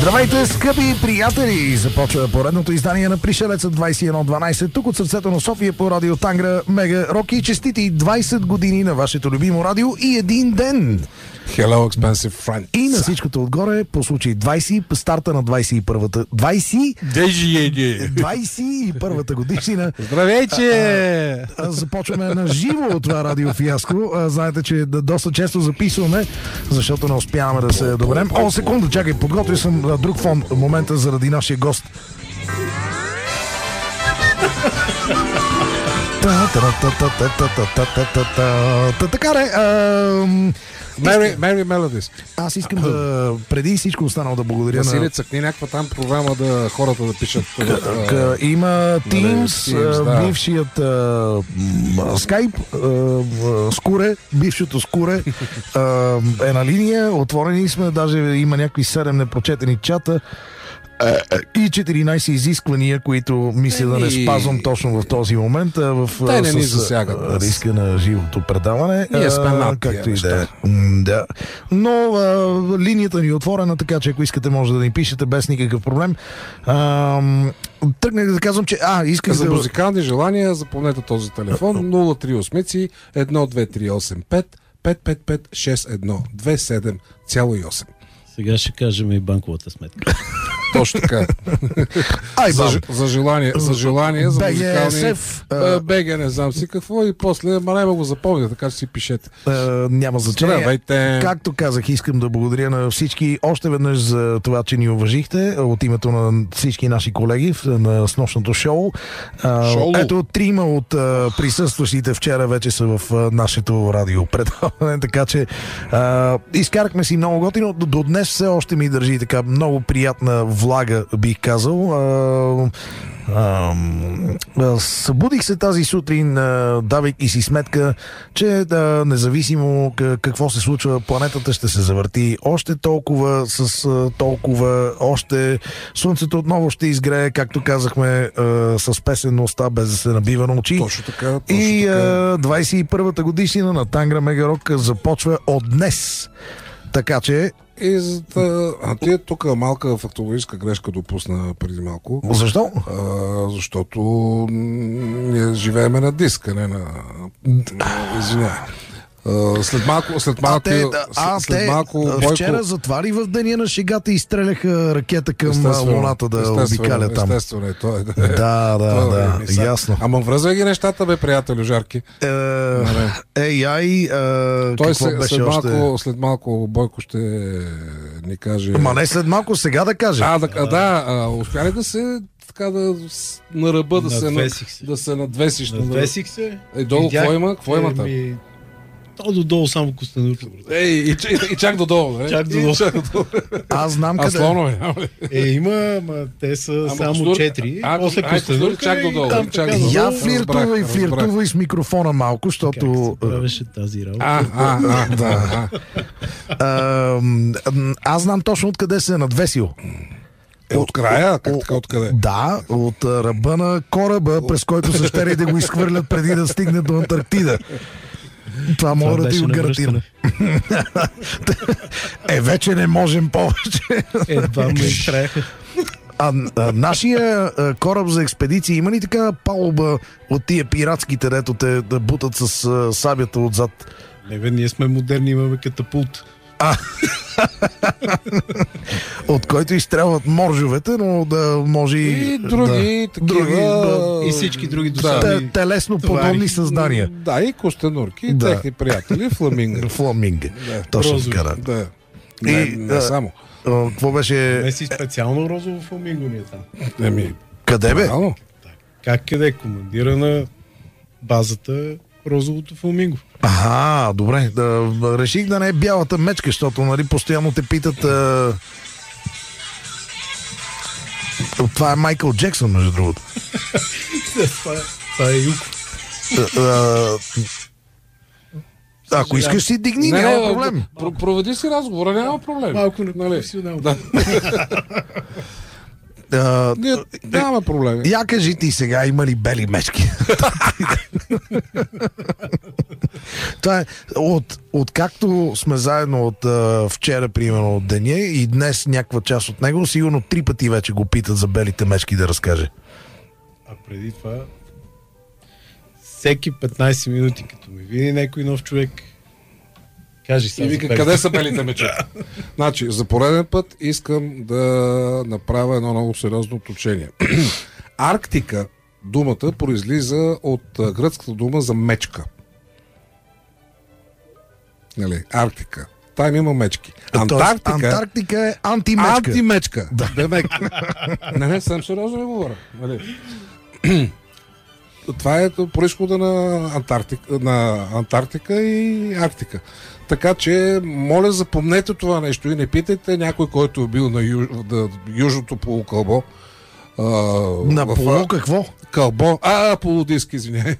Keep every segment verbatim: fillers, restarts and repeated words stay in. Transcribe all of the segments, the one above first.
Здравейте, скъпи приятели! Започва поредното издание на Пришелеца двайсет и едно дванайсет, тук от сърцето на София по радио Тангра, Мега Роки. Честити двайсет години на вашето любимо радио и един ден! Hello, expensive friend. И на всичкото отгоре, по случай двайсет, старта на двайсет и първата двайсет двайсет и първата годишнина. Здравейте! А, а, започваме на живо от това радио фиаско. А, знаете, че доста често записваме, защото не успяваме да се доберем. О, секунда, чакай, подготвил съм а, друг фон в момента заради нашия гост. Така де, Merry, Merry Melodies. аз искам да, преди всичко останало да благодаря на... Василий, цъкни някаква там програма да хората да пишат. К, има Teams, Teams, да. бившият Skype, Скуре, бившото Скуре е на линия, отворени сме, даже има някакви седем непрочетени чата и четиринайсет изисквания, които мисля да не спазвам точно в този момент, в Те не ни засягат. риска на живото предаване. Ние сме над както и тия да е. Да. Но а, линията ни е отворена, така че ако искате може да ни пишете без никакъв проблем. А, тръгнах да казвам, че а, исках За да... музикални желания запомнете този телефон нула три осем едно две три осем пет пет пет пет шест едно две седем цяло и осем. Сега ще кажем и банковата сметка. Точно така. Ай, за, за желание, за желание, за музикални... а... БГ не знам си какво и после Марема го запомня, така че си пишете. А, няма значение. Здравейте. Както казах, искам да благодаря на всички още веднъж за това, че ни уважихте от името на всички наши колеги на снощното шоу. А, ето, трима от а, присъстващите вчера вече са в а, нашето радио предаване, така че а, изкарахме си много готино. До днес все още ми държи така много приятна влага, бих казал. А, а, а, събудих се тази сутрин, а, давайки си сметка, че да, независимо какво се случва, планетата ще се завърти още толкова с а, толкова, още слънцето отново ще изгрее, както казахме, а, с песен на уста, без да се набива на очи. Точно така. Точно и така. А, двайсет и първата годишнина на Тангра Мега Рок започва от днес. Така че И за да... А ти е тук малка фактологическа грешка допусна преди малко. защо? А, защото ние живееме на диск, а не на... Извинявай. А, след малко, след малко, а те, а, след те малко Бойко... вчера затвари в деня на шегата и стреляха ракета към естествено, Луната да обикаля там. Естествено е, той е. Да, Да, да, да, е, ясно. Ама връзвай ги нещата, бе, приятелю, жарки. Ей, ай, Той какво се, беше след, още? малко, след малко Бойко ще ни каже... Ма не след малко, сега да каже. А, да, а, да а, успя ли да се така да на ръба да се, на, се. да се надвесиш? Надвесих се. Е, долу, какво има? Какво има там? Ми... То додолу само Костенурка. Ей, и, и, и чак додолу, не? Чак додолу. И чак додолу. Аз знам А къде. слонове, няма ли? Е, има, ма те са Ама само Костенур- четири. А, После а, Костенур, Костенурка чак и додолу, там чак така додолу. Я додолу. флиртувай, разбрах, флиртувай с микрофона малко, Как защото... се правеше тази работа? А, а, а, да. а, аз знам точно откъде се е надвесил. Е, от края? Как така, откъде? Да, от а, ръба на кораба, през който са щели да го изхвърлят преди да стигне до Антарктида. Това мога да ти беше го гарантирам. Е, вече не можем повече. Едва ме изтреха. А, а нашия а, кораб за експедиции има ли така палуба от тия пиратските, дето те да бутат с а, сабята отзад? Не бе, ние сме модерни, имаме катапулт. А, от който изстрелват моржовете, но да може И други да, такива... други, да, И всички други Да. досадни. те, телесно товари. подобни създания. Да, и костенурки, и Да. техни приятели, фламинга. Фламинга. Да. Точно Розови. така. Да. Да. Не, И, не а, само. А, какво беше? Не си специално розово фламинго ни е там. Еми, Къде бе? реално. Как къде? Командира на базата розовото фламинго. Ага, добре. Да, реших да не е бялата мечка, защото нали, постоянно те питат. А... Това е Майкъл Джексън, между другото. това, е, това е Юко. А, а, Ако искаш си дигни, Не, няма не, проблем. про- проведи си разговора, няма проблем. Малко Нали? непрофесионално. Да. А, Ние нямаме проблеми. Я кажи ти сега, има ли бели мечки? Това е, от, откакто сме заедно от а, вчера, примерно от деня и днес някаква част от него, сигурно три пъти вече го питат за белите мечки да разкаже. А преди това, всеки петнайсет минути, като ми види някой нов човек, кажи сега. И вика, къде са белите мечки? Значи, за пореден път искам да направя едно много сериозно уточнение. Арктика, думата, произлиза от гръцката дума за мечка. Нали, Арктика. Там има мечки. Антарктика, Антарктика е антимечка. Антимечка. Да. Демек. Не, не, съм сериозно не говоря. Нали. Това е произхода на Антарктика, на Антарктика и Арктика. Така че, моля, запомнете това нещо и не питайте някой, който е бил на, юж, на южното полукълбо. А, на в, полу какво? Кълбо. А, полудиск, извиняй.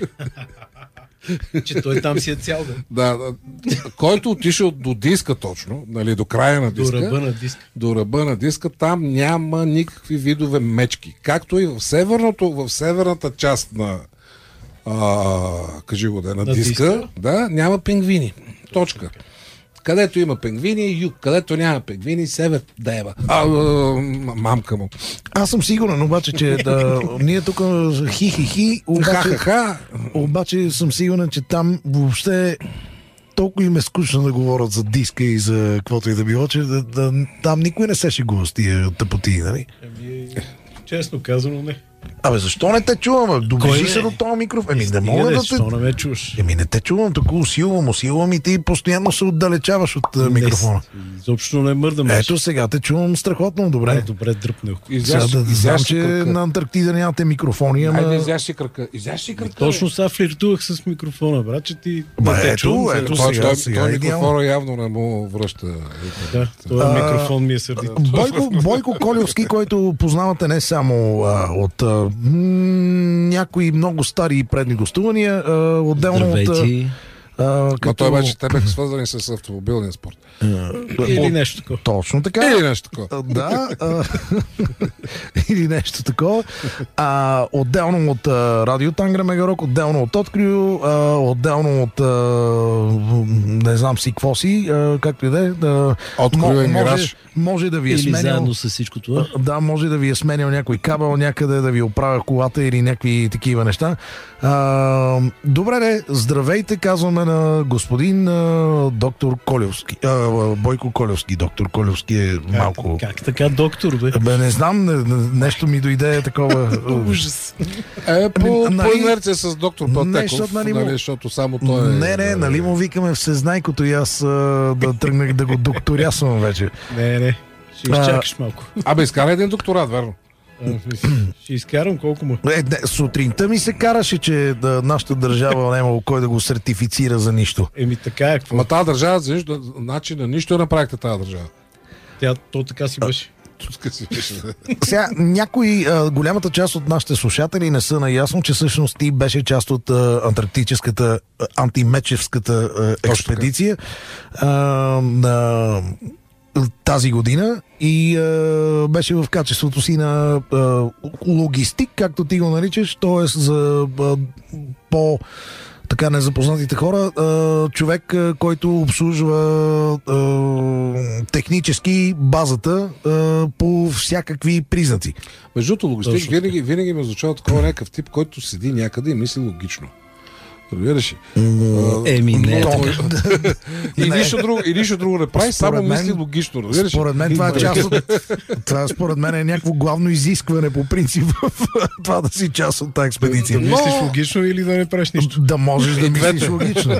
Че той там си е цял, да. Да, да. Който отишъл до диска точно, нали, до края на диска. До ръба на диска. До ръба на диска, там няма никакви видове мечки. Както и в северното, в северната част на а, кажи го да е, на, на диска, диска, да, няма пингвини. Точка. Където има пингвини, юг. Където няма пингвини, север, дева. А, а, мамка му. Аз съм сигурен, обаче, че да, ние тук хи-хи-хи, обаче, обаче съм сигурен, че там въобще толкова им е скучно да говорят за диска и за каквото и да било, че да, да, там никой не се шегува с тия тъпоти, нали? Еми, честно казано, не. Абе, защо не те чувам? Доближи се до този микрофон. Еми, не мога да те... Защо не ме чуш? Еми, не те чувам, тук усилвам, усилвам и ти постоянно се отдалечаваш от не, микрофона. Изобщо не мърдам. Ето сега те чувам страхотно, добре. А, добре, дръпнах. Сега да знам, че на Антарктида нямате микрофони, ама... Айде, изяж си кръка. Изяж си кръка. Точно сега флиртувах с микрофона, брат, че ти... Ба, ето, ето сега, той, сега той е микрофона явно не му връща. Да, този микрофон ми е сърдит. Бойко, Бойко Колевски, който познавате не само а, от а, м- някои много стари и предни гостувания, а, отделно Здравейте. от... А, като... Но той вече те бяха свързани с автомобилния спорт. Или от... нещо такова. Точно така. Или нещо такова. Да. А, или нещо такова. А, отделно от а, Радио Тангра Мегарок, отделно от Открю, а, отделно от а, не знам си какво си, а, както и да е. Да, Открю е може, може да ви е Или сменял... заедно с всичко това. Да, може да ви е сменял някой кабел някъде, да ви оправя колата или някакви такива неща. А, добре, де, здравейте, казваме на господин а, доктор Колевски. А, Бойко Колевски. Доктор Колевски е малко... Как, как така, доктор, бе? Бе, не знам, не, нещо ми дойде такова... Ужас. Е, по, Ами, по нали- инерция с доктор Пътеков, Не, защото, нали, нали, му- защото само той е... Не, не, нали му викаме всезнайкото и аз а, да тръгнах да го докторясвам вече. Не, не. Ще А, изчакаш малко. Абе, изкара един докторат, верно. А, ще изкарам колко му. Е, не, сутринта ми се караше, че да, нашата държава не имало кой да го сертифицира за нищо. Еми така е, какво? Ма тази държава, за нищо, значи на нищо направихте тази държава. Тя, то така си беше. Тук си беше. Сега, някои, а, голямата част от нашите слушатели не са наясно, че всъщност ти беше част от а, антарктическата, а, антимечевската а, експедиция а, на тази година и а, беше в качеството си на а, логистик, както ти го наричаш, т.е. за а, по така незапознатите хора, а, човек, а, който обслужва а, технически базата а, по всякакви признаци. Между другото, логистик Точно винаги, винаги ме означава такова някакъв тип, който седи някъде и мисли логично. Разбираш ли? Еми, не е То- така. И Не. нищо друго, и нищо друго не прави, само Според мен- мисли логично. Разбираш ли? Според мен това е част от... Това според мен е някакво главно изискване по принцип в това да си част от тази експедиция. Да мислиш логично или да не правиш нищо? Да можеш да мислиш логично.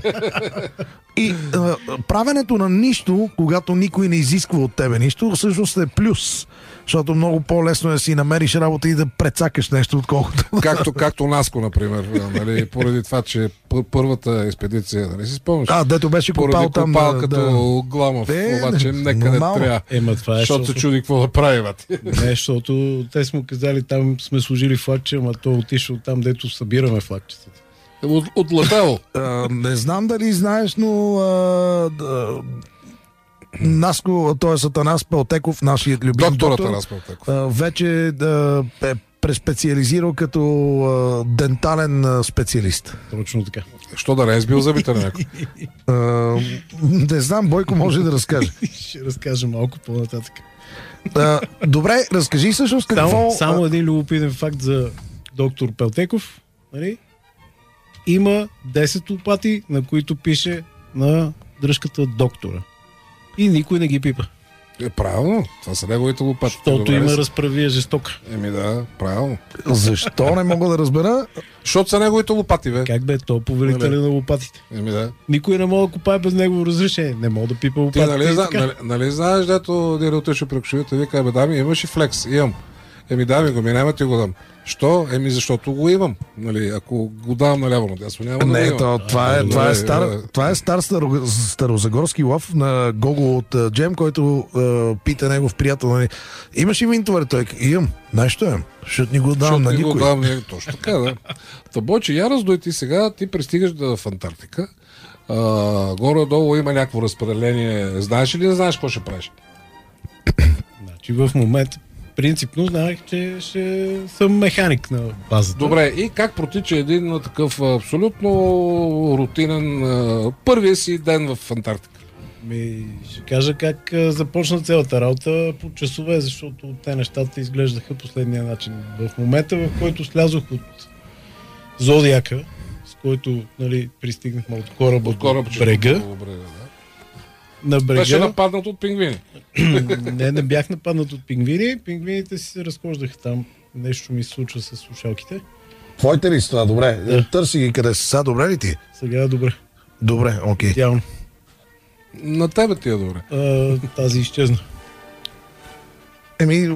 И а, правенето на нищо, когато никой не изисква от тебе нищо, всъщност е плюс. Защото много по-лесно е да си намериш работа и да прецакаш нещо, отколкото... Както, както Наско, например, нали, поради това, че пър- първата експедиция, нали си спомняш? А, дето беше Поради копал там... копал да, като Гламов, Е, обаче не, нека не нормално. трябва. Ема това е, Защото се защото, чуди какво да прави, бати. не, защото те сме казали, там сме служили флагче, ама то отишъл там, дето събираме флагчетата. От, отлетело. А, не знам дали знаеш, но а, да, Наско, т.е. Атанас Пелтеков, нашият любим Доктор доктор, Атанас Пелтеков. а, вече да е преспециализирал като а, дентален а, специалист. Точно така. Що да не е сбил зъбите на някой? А, не знам, Бойко може да разкаже. Ще разкажа малко по-нататък. А, добре, разкажи всъщност какво... Само, само един любопитен факт за доктор Пелтеков. Нали? Има десет лопати, на които пише на дръжката доктора. И никой не ги пипа. Е, правилно. Това са неговите лопати. Защото Добре има ли са? разправия жестока. Еми да, правилно. Защо не мога да разбера? Защото са неговите лопати, бе. Как бе, то повелителя на лопатите. Еми да. Никой не мога да копае без негово разрешение. Не мога да пипа Ти лопатите. нали, и зна, така. нали, нали знаеш, дето Дира отише при кошовите, вика, бе, дами, имаш и флекс? Имам. Еми да ми го, ми няма ти го дам. Що? Еми защото го имам. Нали, ако го давам наляво надясно, няма да го Не, имам. то, това, е, това, е добре, стар, да. това е стар старо, старозагорски лов на Гого от а, Джем, който а, пита негов приятел. Нали, имаш ли винтове? Той казва, имам. Нещо имам. Защото ни го давам Защото на ни го никой. давам, не, точно така, да. Та Бойче, я раздой ти сега, ти пристигаш да, в Антарктика. А, горе-долу има някакво разпределение. Знаеш ли, не знаеш какво ще правиш? Значи в момента принципно знаех, че ще съм механик на базата. Добре, и как протича един а, такъв абсолютно рутинен а, първия си ден в Антарктика? Ми, ще кажа как а, започна цялата работа по часове, защото те нещата изглеждаха последния начин. В момента, в който слязох от Зодиака, с който нали, пристигнахме от кораба От кораба, до че брега, добре, да. на Беше брега, нападнат от пингвини. не, не бях нападнат от пингвини, пингвините си се разхождаха там, нещо ми се случва с слушалките. Твоите ли с това? Добре. Да. Търси ги къде са. Сега добре ли ти? Сега е добре, Добре, окей. идеално. На тебе ти е добре. А, тази изчезна. Еми...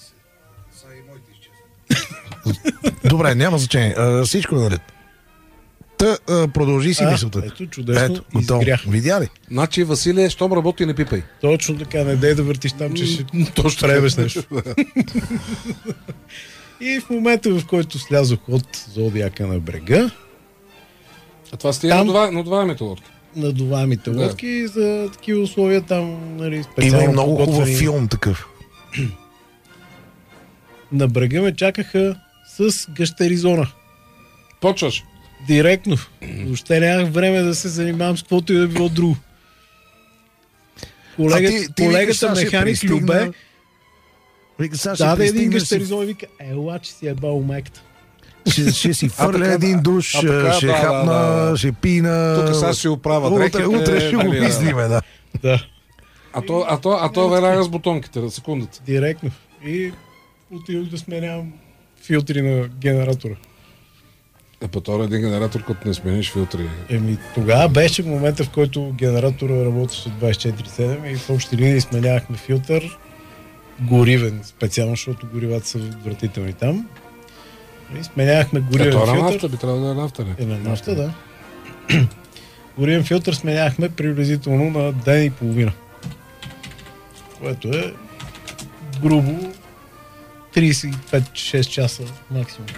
Добре, няма значение. А, всичко е наред. Та, а, продължи си А, мисълта. ето, чудесно, Ето, готово. изгрях. Видя ли? Значи, Василие, щом работи, не пипай. Точно така, не дей да въртиш там, че ще Точно пребеш нещо. И в момента, в който слязох от Зодиака на брега, А това стига Там- надува- надуваемите лодки. надуваемите Да. лодки за такива условия там, нали, Има специално и много хубав подготвени. филм такъв. На брега ме чакаха с гъщеризона. Почваш. Директно. Въобще нямах време да се занимавам с каквото и да било друго. Колегата, А ти- ти викаш, колегата сега ще механик пристигна, Любе Вика, сега ще даде един пристигне си- гъщеризон и вика, ела, че си е бал майката. Ще, ще си фърля така, един а- душ, а така, ще да, хапна, да, да. ще пина. Тук сега си оправя Утре, дрехите. утре ще го нали, да. мислиме, да. Да. А то, а то, а то веднага с бутонките, на секундата. Директно. И отидох да сменявам филтри на генератора. Е, по това един генератор, като не смениш филтри. Еми, тогава беше момента, в който генератора работеше двайсет и четири седем и в общи линии сменявахме филтър, горивен, специално, защото горивата са отвратителни там. И сменявахме Е, горивен то на филтър. нафта би трябвало да е нафта, не? Е, на нафта, да. Горивен филтър сменявахме приблизително на ден и половина. Което е грубо трийсет и пет до шест часа максимум.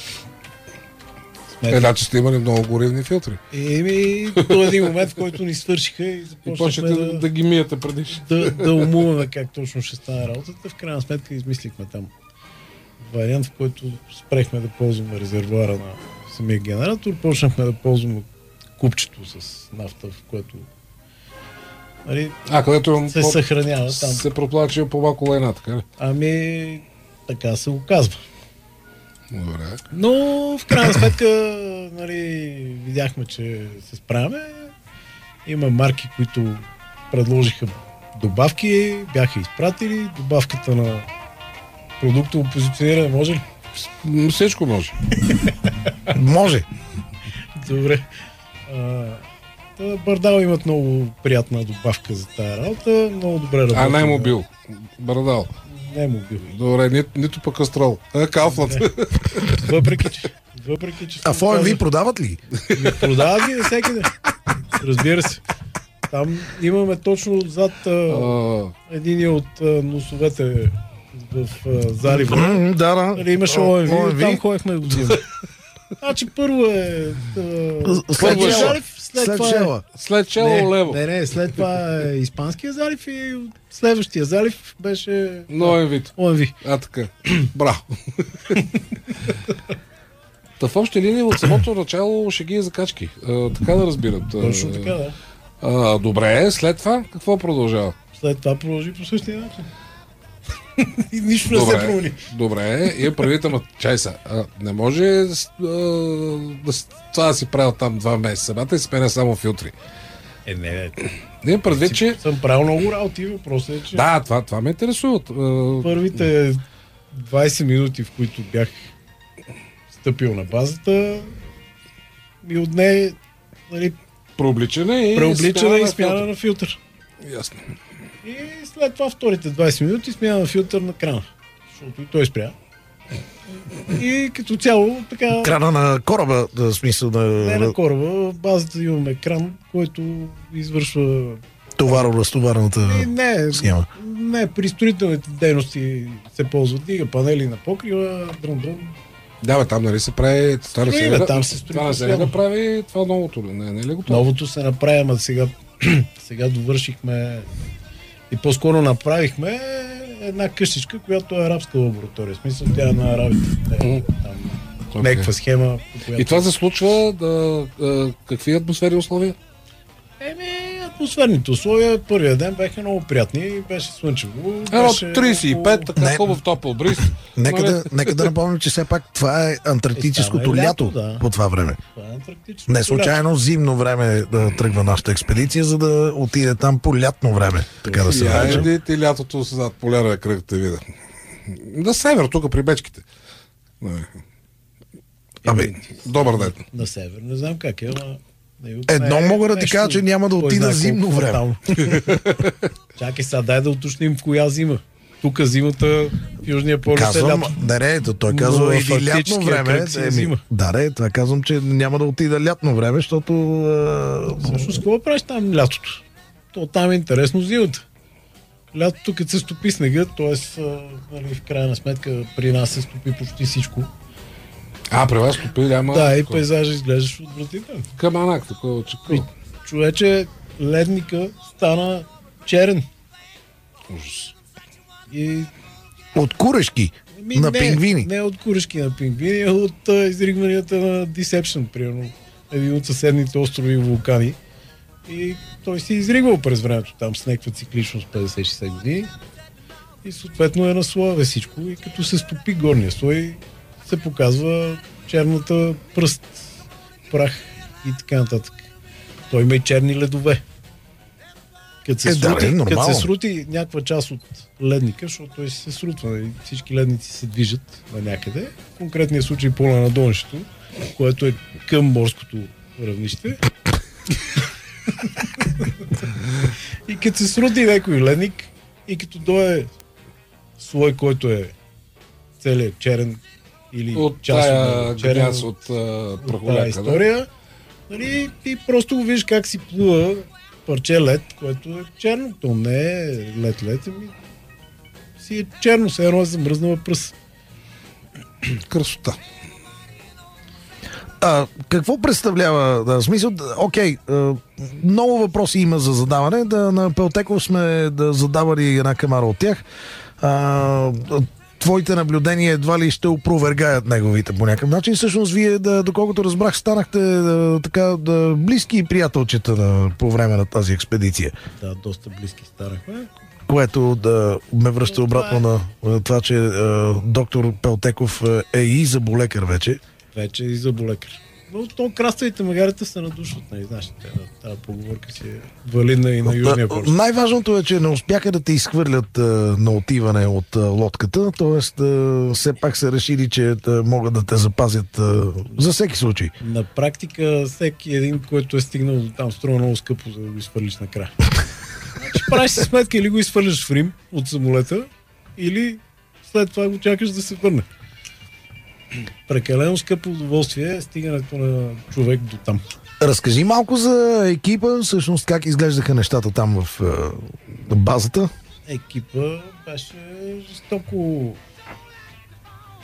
Е, значи сте имали много горивни филтри. Еми, до един момент, в който ни свършиха и И започнахме почнете да, да, да ги миете преди. да, да умуваме как точно ще стане работата. В крайна сметка измислихме там вариант, в който спрехме да ползваме резервуара на самия генератор, почнахме да ползваме купчето с нафта, в което нали, А, където имам се съхранява там. се проплачи по малко лайна, така ли? Ами, така се оказва. Добре. Но в крайна сметка нали, видяхме, че се справяме. Има марки, които предложиха добавки, бяха изпратили. Добавката на продуктово позициониране може ли? М, Всичко може. Може. Добре. А, та Бардал имат много приятна добавка за тая работа. Много добре работи. А, най-мобил. Бардал. Не е мобил. Добре, ни, нито пък кастрол. А, калфлат. Въпреки, че... Въпреки, че А съм фоен ви казал- продават ли? Ми продават ги навсякъде. Разбира се. Там имаме точно отзад а, А, един от а, носовете в а, залива. М, Да, да. Нали, имаше О, О М Ви, О М Ви. там ходихме да го взимаме. Значи първо е а, След Слънчев това- залив, след, След това Шела. След Шело не, лево. не, не, след това е Испанския залив и следващия залив беше Новен вид. ОМВ. А, така. Браво. Та в общи линии от самото начало шеги и закачки. А, така да разбират. Точно така, да. А, добре, след това какво продължава? След това продължи по същия начин. И нищо не се промени. Добре, и предвид, ама чай са. А, не може а, да, с- това да си правил там два месеца. Бата и сменя само филтри. Е, не, не. Не, предвид, че... Съм правил много работи, въпросът е, че Да, това, това ме интересува. А, първите двайсет минути, в които бях стъпил на базата, ми отне, нали, Преобличане и преобличане и на смяна филтър. на филтър. Ясно. И след това вторите двайсет минути смяна на филтър на крана. Защото и той спря. И като цяло така... Крана на кораба, в смисъл Не на на кораба, в базата имаме кран, който извършва... товаро-разтоварната И не, схема. не, при строителните дейности се ползват дига панели на покрива, дрън-дрън. Да, бе, там нали се прави... Това не Строи, бе, се, там се строи това не се постоянно. направи това новото ли? Не, не е ли готово? Новото се направи, ама сега, сега довършихме и по-скоро направихме една къщичка, която е арабска лаборатория. В смисъл, тя е на арабите. Е, там, Окей. някаква схема. По която... И това се случва да, а, какви атмосферни условия? Еми, атмосферните условия първия ден бяха много приятни, беше слънчево. Едно беше трийсет и пет, така Не. хубав топъл бриз. Нека Нали? да, нека да напомним, че все пак това е антарктическото Е, става е лято, лято, да. по това време. Това е антарктическо. Не случайно зимно време да тръгва нашата експедиция, за да отиде там по лятно време, така да се Я нарече. идите лятото зад полярния кръг те видя. На север, тук при бечките. Нали. Абе, Добър ден. На север, не знам как е, ама... не, от едно не е мога да ти нещо, кажа, че няма да кой отида знае зимно колко време. там. Чакай сега, дай да уточним в коя зима. Тук зимата в Южния полюс е Казвам, лято. да, не, то той Но казва иди фактически лятно е време. кръг си е Еми, зима. да, не, това казвам, че няма да отида лятно време, защото... а, Всъщност, какво правиш там лятото? То там е интересно зимата. Лятото, като се стопи снега, т.е. нали, в крайна сметка при нас се стопи почти всичко. А, при вас топи няма... Да, и такова. пейзажа изглеждаш отвратително. Каманак, такова, че И, човече, ледника стана черен. Ужас. И От курешки Ми, на не, пингвини. Не от курешки на пингвини, а от а, изригванията на Deception, примерно. Един от съседните острови и вулкани. И той си изригвал през времето там с някаква цикличност петдесет-шейсет години. И съответно е на слоеве всичко. И като се стопи горния слой, се показва черната пръст, прах и така нататък. Той има и черни ледове. Като се, Е, да, срути, е, нормално. като се срути някаква част от ледника, защото той се срутва и всички ледници се движат на някъде. В конкретния случай пола на донището, което е към морското равнище. И като се срути някой ледник и като дойде слой, който е целият черен или От част тая от черен, гняз от а, от тази прахоляка, да? история, нали, и просто го виждаш как си плува парче лед, което е черно. То не е лед-лед, ами си е черно, все едно е замръзнала пръст. Красота. А, какво представлява? Да, в смисъл, да, окей, а, много въпроси има за задаване. Да, на Пелтеков сме да задавали една камара от тях. А, твоите наблюдения едва ли ще опровергаят неговите по някакъв начин. Всъщност, вие, да, доколкото разбрах, станахте да, така, да, близки и приятелчета на, по време на тази експедиция. Да, доста близки станахме. Което да ме връща обратно на на това, че а, доктор Пелтеков е и заболекар вече. Вече и заболекар. Но то краставите магарите се надушват, нали, знаеш, тази поговорка си е валидна и на Южния Да, полюс. най-важното е, че не успяха да те изхвърлят а, на отиване от а, лодката, т.е. все пак са решили, че а, могат да те запазят а, за всеки случай. На практика всеки един, който е стигнал до там, струва много скъпо, за да го изхвърлиш накрая. Значи правиш си сметка или го изхвърляш в Рим от самолета, или след това го чакаш да се върне. Прекалено скъпо удоволствие е стигането на човек до там. Разкажи малко за екипа, всъщност как изглеждаха нещата там в а, базата. Екипа беше жестоко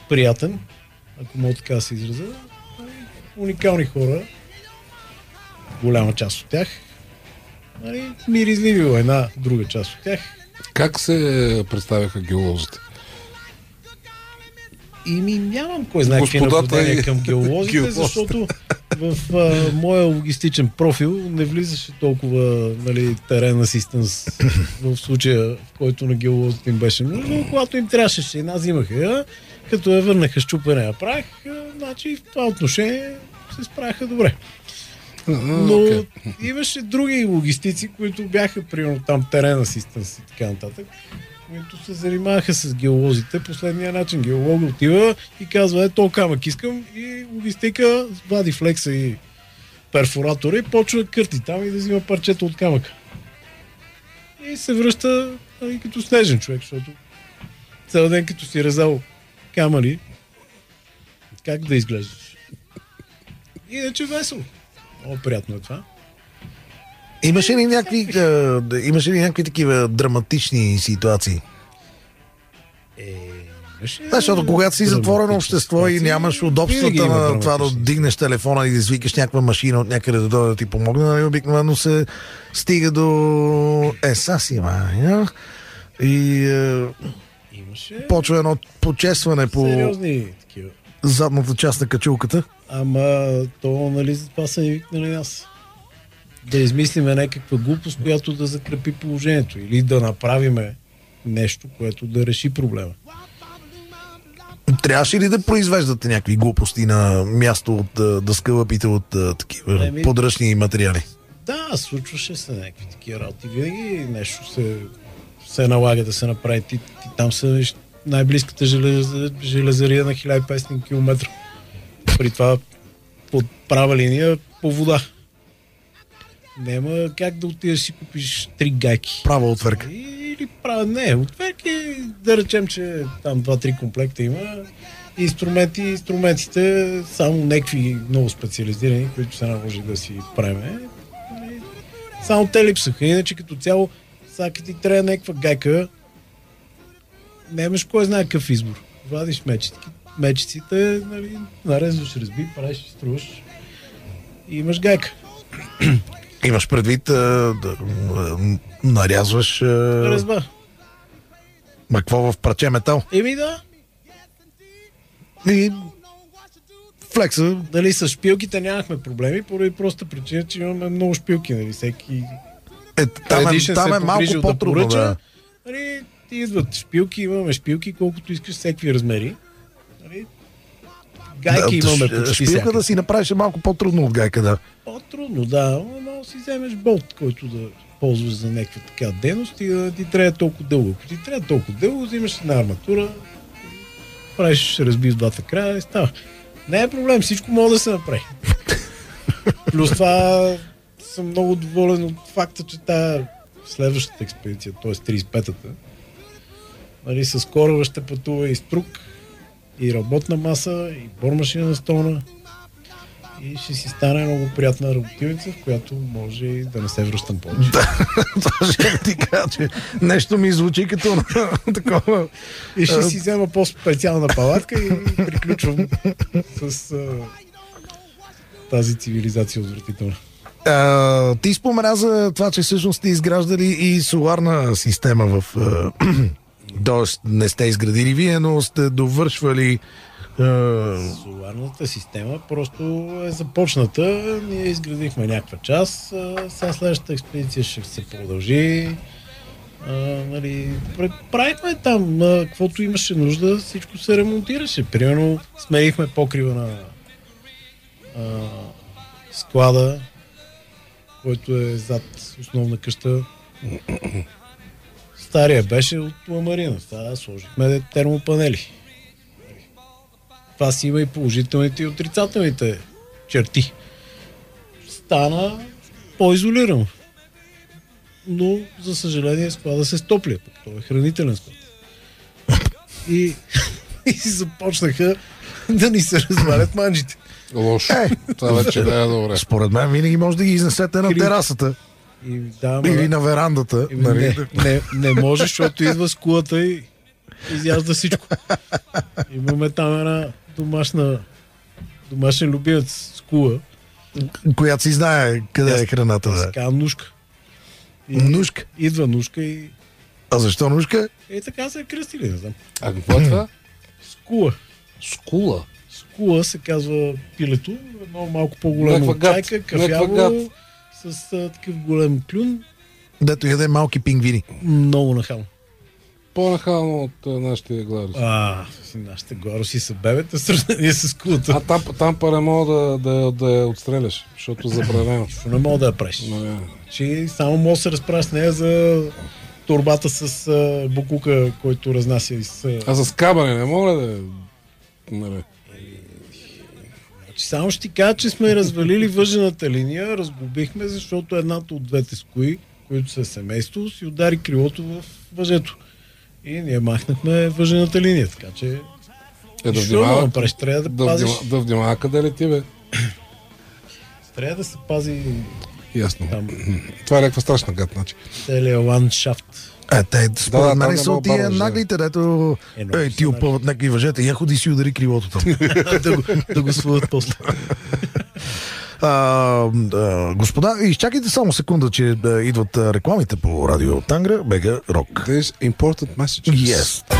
приятен, ако мога така да се изразя. Уникални хора. голяма част от тях. Нали, миризливи война, друга част от тях. Как се представяха геолозите? И ми нямам кой знае какви наблюдения към геолозите, геолозите. защото в а, моя логистичен профил не влизаше толкова, нали, терен асистенс в случая, в който на геолозите им беше нужно. Когато им трябваше, ще една взимаха, като я върнаха щупения прах, значи в това отношение се справяха добре. Но okay. Имаше други логистици, които бяха примерно там терен асистенс и така нататък, които се занимаваха с геолозите последния начин. Геолог отива и казва, е, то камък искам, и логистика вади флекса и перфоратора и почва да кърти там и да взима парчета от камъка. И се връща, нали, като снежен човек, защото цял ден като си резал камъни, как да изглеждаш. Иначе весело. Много приятно е това. Имаше ли някакви, а, имаше ли някакви такива драматични ситуации? Е, имаше... Да, защото когато си затворено общество и нямаш удобствата на това да дигнеш телефона и да извикаш някаква машина от някъде да дойде да ти помогне, нали, обикновено се стига до еса си, ма, и е, имаше... почва едно почесване по сериозни такива. Задната част на качулката. Ама то, нали, за това са ни викнали нас. Да измислиме някаква глупост, която да закрепи положението, или да направиме нещо, което да реши проблема. Трябваше ли да произвеждате някакви глупости на място от да, да скълъпите от а, такива Еми... подръчни материали? Да, случваше се някакви такива работи. Винаги нещо се, се налага да се направи. Ти, ти там са най-близката желез, железария на хиляда и петстотин километра. При това под права линия по вода. Няма как да отидеш си купиш три гайки. Права отверка. Или права, не, отверки, да речем, че там два-три комплекта има. Инструменти, инструментите, само някакви много специализирани, които се наложи да си правиме. Само те липсаха. Иначе като цяло, всяка ти трябва някаква гайка, нямаш кой знае какъв избор. Вадиш мечиците, мечиците, нали, нарезваш, разби, правиш, струваш и имаш гайка. Имаш предвид а, да, а, нарязваш а... Резба. Ма какво в парче метал? Еми да. И флекса. Дали с шпилките нямахме проблеми, поради проста причина, че имаме много шпилки, нали, всеки Е, там е, там е малко по-трудно, да, да. Нали, ти идват шпилки, имаме шпилки, колкото искаш, всеки размери. Нали, гайки да, имаме почти шпилка всяка. Да си направиш е малко по-трудно от гайка, да. По-трудно, да, но си вземеш болт, който да ползваш за някаква така дейност и да ти трябва толкова дълго. Ако ти трябва толкова дълго, взимаш една арматура, правиш разби в двата края и става. Не е проблем, всичко може да се направи. Плюс това съм много доволен от факта, че тая следващата експедиция, т.е. тридесет и петата, нали, с кораба ще пътува и струк, и работна маса, и бормашина на стона. И ще си стане много приятна работилница, в която може и да не се връщам повече. Да, това ще ти кажа, че нещо ми звучи като такова. И ще си взема по-специална палатка и приключвам с а, тази цивилизация отвратителна. А, ти спомена за това, че всъщност сте изграждали и соларна система в... Тоест не сте изградили вие, но сте довършвали... Uh... Соларната система просто е започната. Ние изградихме някаква част. Сега следващата експедиция ще се продължи. А, нали, правихме там, а, каквото имаше нужда, всичко се ремонтираше. Примерно сменихме покрива на а, склада, който е зад основна къща. Стария беше от ламарина. Сега сложихме термопанели. Това си има и положителните и отрицателните черти. Стана по-изолирано. Но, за съжаление, склада се стопля. Това е хранителен склад. И, и започнаха да ни се развалят манджите. Лошо. Е, това вече не е добре. Според мен винаги може да ги изнесете на терасата. И, да, или ма, на верандата. И, не, не, не може, защото идва с кулата и изяжда всичко. Имаме там една домашна домашен любимец с кула. Която си знае къде Аз- е храната. Аз Да. се казва нушка. И, Нушка? Идва нушка и... А защо нушка? И така се е кръстили, не знам. А какво е това? Скула. Скула. Скула се казва пилето, едно малко по-голямо Някаква от гад. чайка, Някаква кафяво, гад. с а, такъв голям клюн, Дето яде малки пингвини. много нахално. По-нахално от а, нашите глари. А, си, нашите гороси са бебета, в сравнение с скулата. А там, там пара мога да, да, да я отстреляш, защото е забранено. Що не мога да я правиш? Но, е. Че само може да се разправя с нея за турбата с а, букука, който разнася из... А... А с кабане не мога ли да... Нали. Че само ще ти кажа, че сме развалили въжената линия, разглобихме, защото едната от двете скои, които са семейство, си удари крилото в въжето. И ние махнахме въжената линия, така че... Е, да Що внимава, да направиш? Трябва да, да, пазиш... внима, да внимава къде лети, бе. Трябва да се пази Ясно. там Това е някаква страшна гад, значи. целият ландшафт. Е, те, според да, там мен не са мога от тия бавно, наглите, дето Е, много ей, са ти нагли. опъват някакви въжета. Я ходи си удари кривото там. да, го, да го свалят после. А, а, господа, изчакайте само секунда, че а, идват а, рекламите по радио Тангра, Бега Рок. There's important messages. Yes.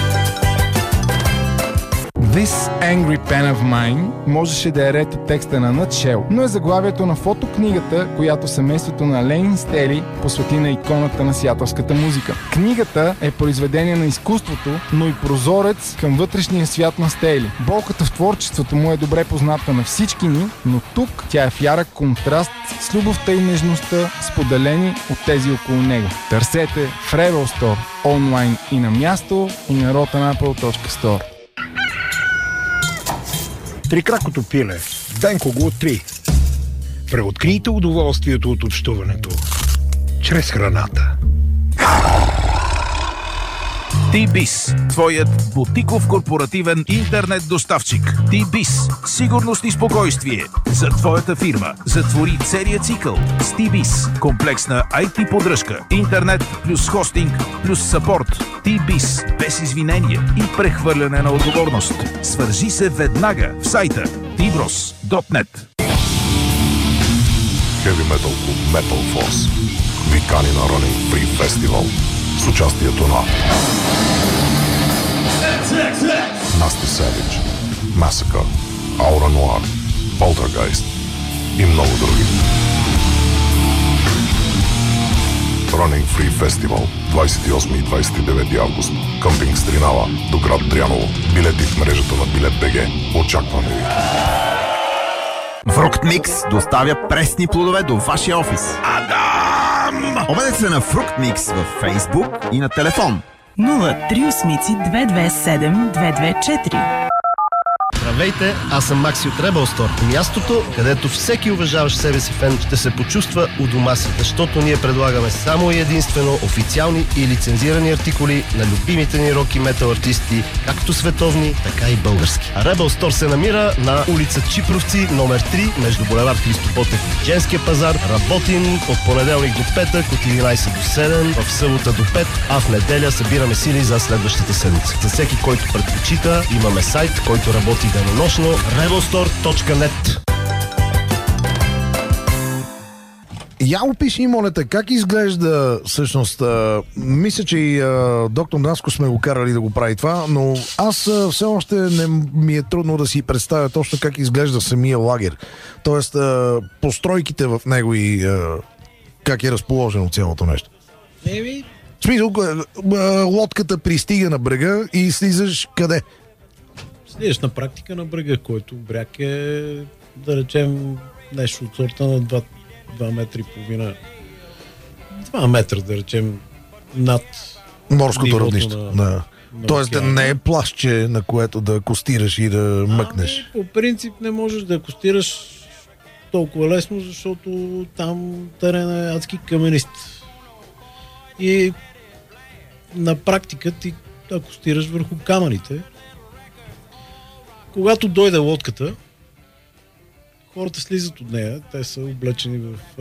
This Angry Pen of Mine можеше да е ред от текста на Nutshell, но е заглавието на фотокнигата, която семейството на Ленин Стели посвети на иконата на сиатълската музика. Книгата е произведение на изкуството, но и прозорец към вътрешния свят на Стели. Болката в творчеството му е добре позната на всички ни, но тук тя е в ярък контраст с любовта и нежността, споделени от тези около него. Търсете в Rebel Store, онлайн и на място, и на rotten apple точка store. Трикракото пиле. Денко го три. Преоткрийте удоволствието от общуването. Чрез храната. T-Biz, твоят бутиков корпоративен интернет доставчик. T-Biz, сигурност и спокойствие за твоята фирма. Затвори целият цикъл с T-Biz. Комплексна ай ти поддръжка, интернет плюс хостинг плюс съпорт. T-Biz, без извинение и прехвърляне на отговорност. Свържи се веднага в сайта ти брос точка нет. Heavy Metal Club Metal Force ви кани на Running Free Festival с участието на Nasty Savage, Massacre, Aura Noir, Poltergeist и много други. Running Free Festival двадесет и осми и двадесет и девети август. Къмпинг Стринава до град Дряново. Билети в мрежата на Билет БГ. Очакваме ви. Фрукт Микс доставя пресни плодове до вашия офис. Адам! Обадете се на Фрукт Микс във Фейсбук и на телефон. нула три осем две две седем две две четири. Здравейте, аз съм Макси от Rebel Store. Мястото, където всеки уважаващ себе си фен ще се почувства у дома си, защото ние предлагаме само и единствено официални и лицензирани артикули на любимите ни рок и метал артисти, както световни, така и български. А Rebel Store се намира на улица Чипровци, номер три, между булевард Христо Ботев и Женския пазар. Работим от понеделник до петък, от единадесет до седем, в събота до пет, а в неделя събираме сили за следващата седмица. За всеки, който предпочита, имаме сайт, който работи денонощно rebel store точка net. Я опиши, моля те, как изглежда всъщност, а, мисля, че и а, доктор Наско сме го карали да го прави това, но аз а, все още не ми е трудно да си представя точно как изглежда самия лагер. Тоест, а, постройките в него и а, как е разположено цялото нещо. Еми, В смисъл, а, а, лодката пристига на брега и слизаш къде? слизаш на практика на брега, който бряг е, да речем, нещо от сорта на два, два метра и половина. два метра, да речем, над Морското нивото равнище. на- Да. на Тоест да океана. не е пластче, на което да костираш и да мъкнеш. Ами, по принцип не можеш да акостираш толкова лесно, защото там терена е адски каменист. И на практика ти акостираш върху камъните. Когато дойде лодката, хората слизат от нея, те са облечени в а,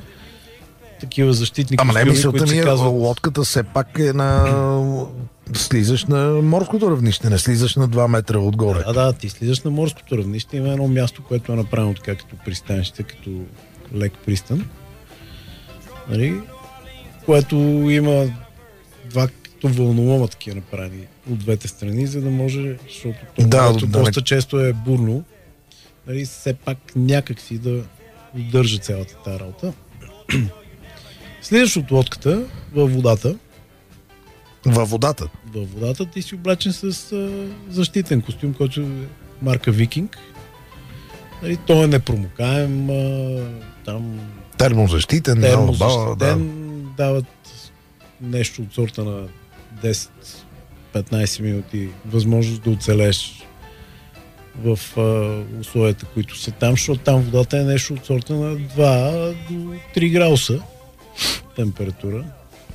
такива защитни Ама не, костюми, мисълта които ми се е, казват... лодката все пак е на... слизаш на морското равнище, не слизаш на два метра отгоре. Да, да, ти слизаш на морското равнище. Има едно място, което е направено така като пристанище, като лек пристан. Нали? Което има два като вълнолома такива направени от двете страни, за да може, защото това да, да, доста да, често е бурно, нали? Все пак някак си да удържа цялата тази работа. Слизаш от лодката във водата. Във водата? Във водата ти си облечен с а, защитен костюм, който е марка Викинг. Нали, той е непромокаем, а, там... Термозащитен, термозащитен да. дават нещо от сорта на десет-петнайсет минути възможност да оцелеш в а, условията, които са там, защото там водата е нещо от сорта на два до три градуса температура.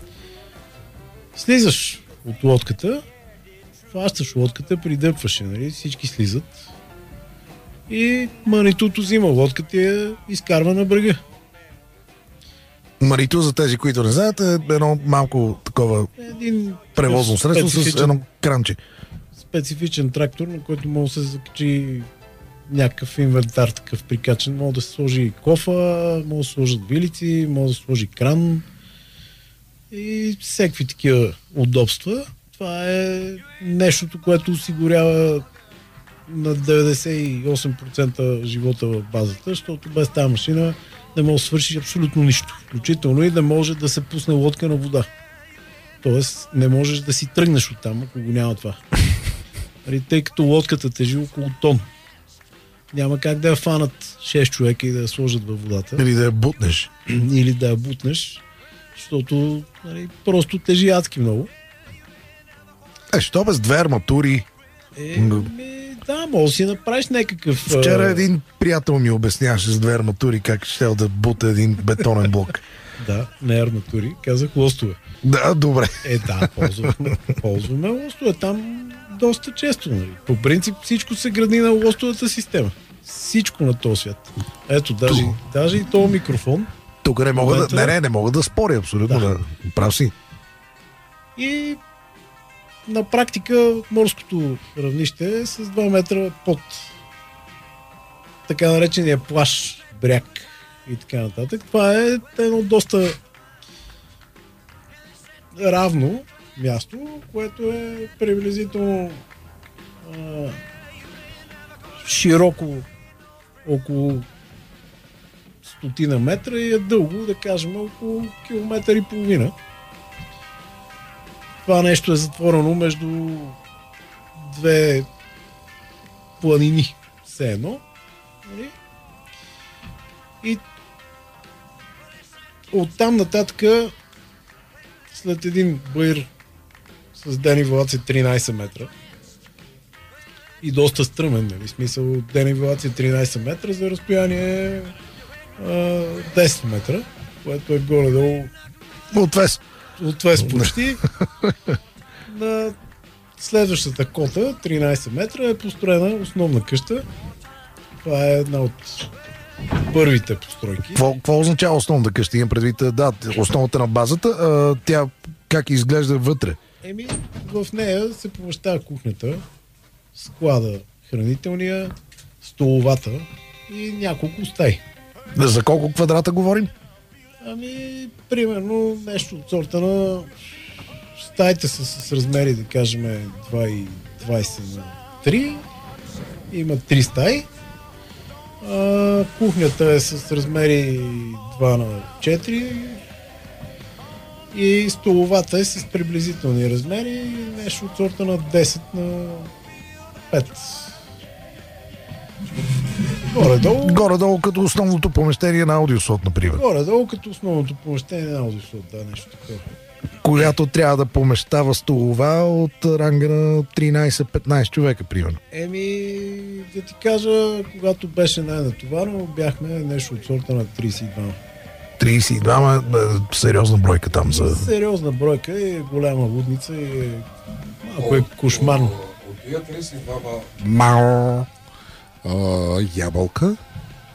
Слизаш от лодката, фащаш лодката, придъпваш, нали? Всички слизат и Манитото взима лодката и я изкарва на брега. Манито, за тези, които не знаят, е едно малко такова един превозно средство с едно кранче. Специфичен трактор, на който може да се закачи някакъв инвентар такъв прикачен. Може да се сложи кофа, може да се сложат вилици, може да се сложи кран и всеки такива удобства. Това е нещото, което осигурява на деветдесет и осем процента живота в базата, защото без тази машина не може да свърши абсолютно нищо. Включително и да може да се пусне лодка на вода. Тоест не можеш да си тръгнеш оттам, ако го няма това. Тъй като лодката тежи около тон. Няма как да я фанат шест човека и да я сложат във водата. Или да я бутнеш. Или да я бутнеш, защото нали, просто тежи адски много. Е, що без две арматури? Е, ми, да, може да си направиш някакъв... Вчера един приятел ми обясняваше с две арматури как ще да бута един бетонен блок. Да, не арматури, казах лостове. Да, добре. Е, да, ползваме, ползваме лостове там доста често. Нали. По принцип всичко се гради на лостовата система. Всичко на този свят. Ето, даже, даже и този микрофон. Тук не мога момента... да... Не, не, не мога да споря, абсолютно. Да. Да. Прав си. И на практика морското равнище е с два метра под така наречения плаж, бряг и така нататък. Това е едно доста равно място, което е приблизително а, широко около стотина метра и е дълго, да кажем, около километър и половина. Това нещо е затворено между две планини, все едно. И оттам нататък след един баир с денивелация тринайсет метра и доста стръмен, нали? Смисъл денивелация тринайсет метра за разстояние а, десет метра, което е горе-долу отвес. Отвес почти. На следващата кота, тринайсет метра, е построена основна къща. Това е една от първите постройки. Какво означава основната къща? Имам предвид, да, основата на базата. А, тя как изглежда вътре? Еми, в нея се помещава кухнята, склада хранителния, столовата и няколко стаи. За колко квадрата говорим? Ами, примерно нещо от сорта на стаите са с размери, да кажем, двайсет на три. Има три стаи. А, кухнята е с размери два на четири. И столовата е с приблизителни размери. Нещо от сорта на десет на пет. Горе-долу. Горе-долу като основното помещение на аудиослот, например. Горе-долу като основното помещение на аудиослот, да, нещо такова. Която трябва да помещава столова от ранга на тринайсет-петнайсет човека, примерно. Еми, да ти кажа, когато беше най-натоварно, бяхме нещо от сорта на трийсет и два. трийсет и два, е сериозна бройка там за... Сериозна бройка и голяма лудница и малко е кошмарно. От тия трийсет и два Мао. Uh, ябълка